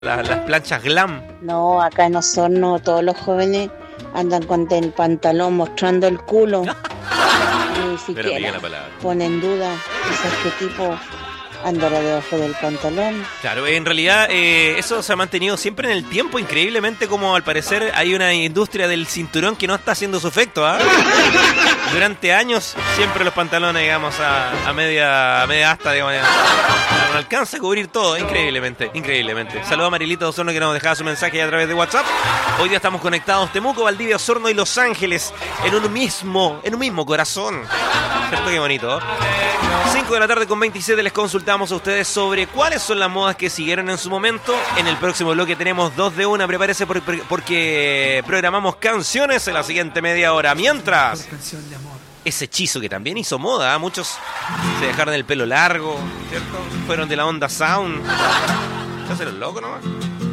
las planchas glam. No, acá en Osorno todos los jóvenes andan con el pantalón mostrando el culo. Ni Pero diga siquiera la palabra. ponen en duda quizás qué tipo andará debajo del pantalón. Claro, en realidad eso se ha mantenido siempre en el tiempo, increíblemente, como al parecer hay una industria del cinturón que no está haciendo su efecto, ¿ah? Durante años siempre los pantalones, digamos, a media asta, digamos, no alcanza a cubrir todo, increíblemente. Saludos a Marilita de Osorno que nos dejaba su mensaje a través de WhatsApp. Hoy día estamos conectados Temuco, Valdivia, Osorno y Los Ángeles en un mismo corazón. ¿Cierto? Qué bonito, ¿eh? 5 de la tarde con 27 les consultamos a ustedes sobre cuáles son las modas que siguieron en su momento. En el próximo bloque tenemos 2 de 1. Prepárese porque programamos canciones en la siguiente media hora. Mientras, ese hechizo que también hizo moda, ¿eh? Muchos se dejaron el pelo largo, ¿cierto? Fueron de la onda sound. ¿Se hacen los locos nomás?